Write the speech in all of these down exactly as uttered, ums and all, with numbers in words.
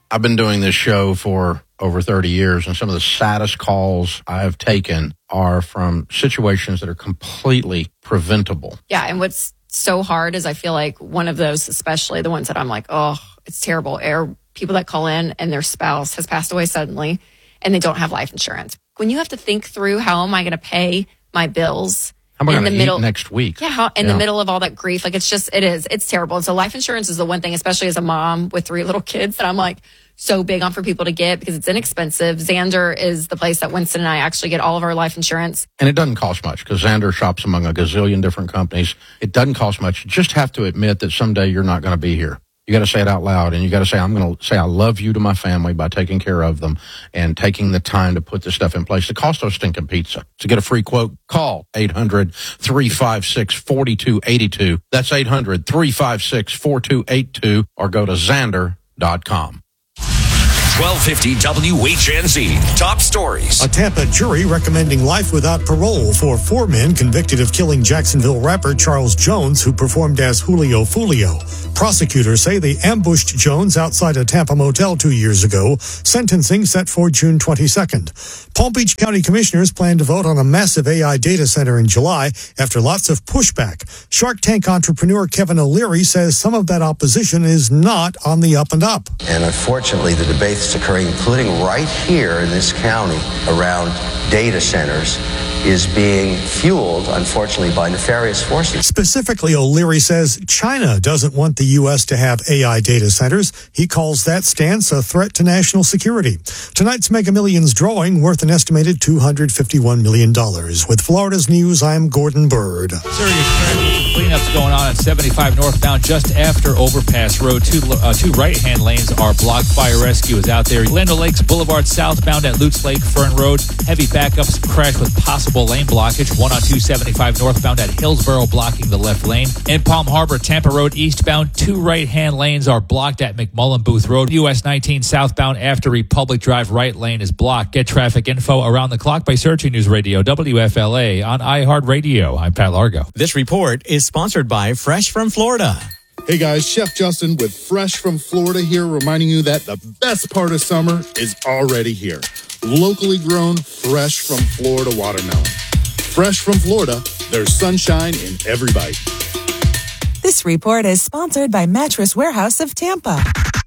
I've been doing this show for over thirty years, and some of the saddest calls I've taken are from situations that are completely preventable. Yeah, and what's so hard is I feel like one of those, especially the ones that I'm like, oh, it's terrible, are people that call in and their spouse has passed away suddenly and they don't have life insurance. When you have to think through, how am I going to pay my bills? How am I in going the to middle eat next week? Yeah, how, in Yeah. the middle of all that grief. Like, it's just, it is, it's terrible. And so life insurance is the one thing, especially as a mom with three little kids, that I'm like so big on for people to get because it's inexpensive. Xander is the place that Winston and I actually get all of our life insurance. And it doesn't cost much because Xander shops among a gazillion different companies. It doesn't cost much. You just have to admit that someday you're not going to be here. You got to say it out loud, and you got to say, I'm going to say I love you to my family by taking care of them and taking the time to put this stuff in place. It costs us stinking pizza. To get a free quote, call eight hundred, three five six, four two eight two. That's eight hundred, three five six, four two eight two, or go to Xander dot com. twelve fifty W H N Z. Top stories. A Tampa jury recommending life without parole for four men convicted of killing Jacksonville rapper Charles Jones, who performed as Julio Fulio. Prosecutors say they ambushed Jones outside a Tampa motel two years ago. Sentencing set for June twenty-second. Palm Beach County commissioners plan to vote on a massive A I data center in July after lots of pushback. Shark Tank entrepreneur Kevin O'Leary says some of that opposition is not on the up and up. And unfortunately, the debates occurring, including right here in this county, around data centers, is being fueled, unfortunately, by nefarious forces. Specifically, O'Leary says China doesn't want the U S to have A I data centers. He calls that stance a threat to national security. Tonight's Mega Millions drawing worth an estimated two hundred fifty-one million dollars. With Florida's News, I'm Gordon Bird. Serious cleanups going on at seventy-five northbound just after Overpass Road. Two, uh, two right-hand lanes are blocked. Fire rescue is out there. Land O'Lakes Boulevard southbound at Lutz Lake Fern Road. Heavy backups crash with possible lane blockage. one on two seventy-five northbound at Hillsborough blocking the left lane. In Palm Harbor, Tampa Road eastbound, two right-hand lanes are blocked at McMullen Booth Road. U S nineteen southbound after Republic Drive right lane is blocked. Get traffic info around the clock by searching News Radio W F L A on iHeartRadio. I'm Pat Largo. This report is sponsored by Fresh from Florida. Hey guys, Chef Justin with Fresh from Florida here, reminding you that the best part of summer is already here. Locally grown, fresh from Florida watermelon. Fresh from Florida, there's sunshine in every bite. This report is sponsored by Mattress Warehouse of Tampa.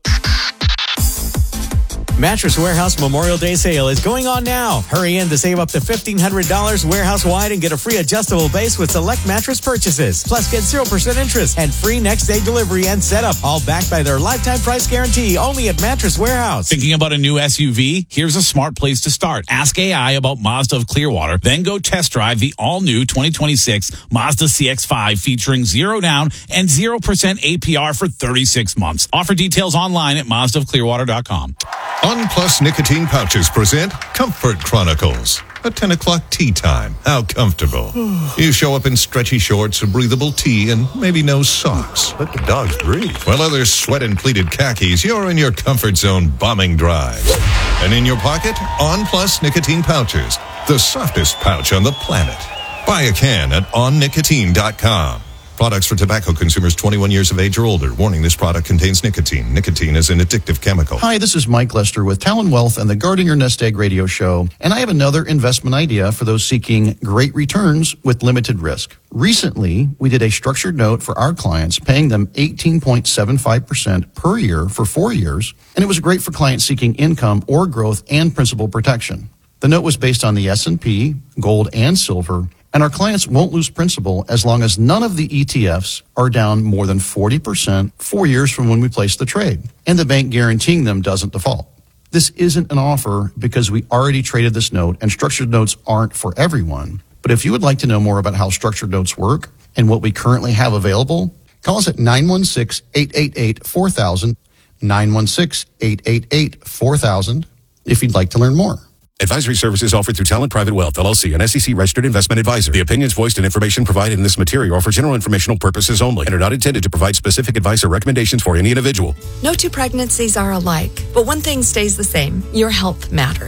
Mattress Warehouse Memorial Day sale is going on now. Hurry in to save up to fifteen hundred dollars warehouse-wide and get a free adjustable base with select mattress purchases. Plus, get zero percent interest and free next-day delivery and setup, all backed by their lifetime price guarantee only at Mattress Warehouse. Thinking about a new S U V? Here's a smart place to start. Ask A I about Mazda of Clearwater, then go test drive the all-new twenty twenty-six Mazda C X five featuring zero down and zero percent A P R for thirty-six months. Offer details online at Mazda of Clearwater dot com. On Plus Nicotine Pouches present Comfort Chronicles. A ten o'clock tea time. How comfortable. You show up in stretchy shorts, a breathable tee, and maybe no socks. Let the dogs breathe. While others sweat in pleated khakis, you're in your comfort zone bombing drives. And in your pocket, On Plus Nicotine Pouches. The softest pouch on the planet. Buy a can at on nicotine dot com. Products for tobacco consumers twenty-one years of age or older. Warning, this product contains nicotine. Nicotine is an addictive chemical. Hi, this is Mike Lester with Talon Wealth and the Guarding Your Nest Egg radio show. And I have another investment idea for those seeking great returns with limited risk. Recently, we did a structured note for our clients, paying them eighteen point seven five percent per year for four years. And it was great for clients seeking income or growth and principal protection. The note was based on the S and P, gold, and silver. And our clients won't lose principal as long as none of the E T Fs are down more than forty percent four years from when we placed the trade, and the bank guaranteeing them doesn't default. This isn't an offer because we already traded this note, and structured notes aren't for everyone. But if you would like to know more about how structured notes work and what we currently have available, call us at nine one six, eight eight eight, four thousand, nine one six, eight eight eight, four thousand, if you'd like to learn more. Advisory services offered through Talent Private Wealth, L L C, an S E C-registered investment advisor. The opinions voiced and information provided in this material are for general informational purposes only and are not intended to provide specific advice or recommendations for any individual. No two pregnancies are alike, but one thing stays the same. Your health matters.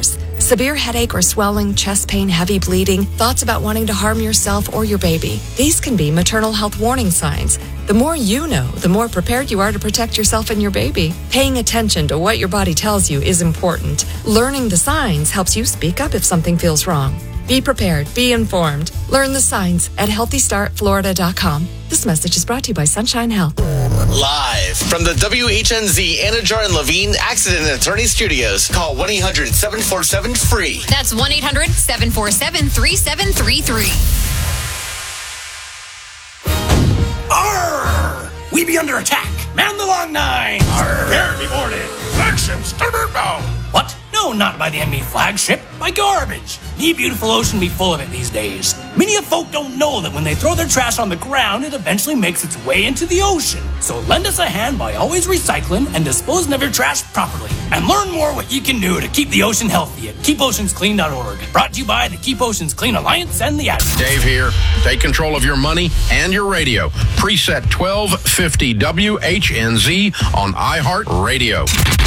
severe headache or swelling, chest pain, heavy bleeding, thoughts about wanting to harm yourself or your baby. These can be maternal health warning signs. The more you know, the more prepared you are to protect yourself and your baby. Paying attention to what your body tells you is important. Learning the signs helps you speak up if something feels wrong. Be prepared. Be informed. Learn the signs at healthy start florida dot com. This message is brought to you by Sunshine Health. Live from the W H N Z Anajar and Levine Accident and Attorney Studios. Call one eight hundred seven four seven free. That's one eight hundred seven four seven three seven three three. Arr! We be under attack. Man the long nine. Arr! Prepare me boarded. Flagship starboard bound. What? No, not by the enemy flagship. By garbage. The beautiful ocean be full of it these days. Many of folk don't know that when they throw their trash on the ground, it eventually makes its way into the ocean. So lend us a hand by always recycling and disposing of your trash properly. And learn more what you can do to keep the ocean healthy at keep oceans clean dot org. Brought to you by the Keep Oceans Clean Alliance and the Advocate. Dave here. Take control of your money and your radio. Preset twelve fifty W H N Z on iHeart Radio.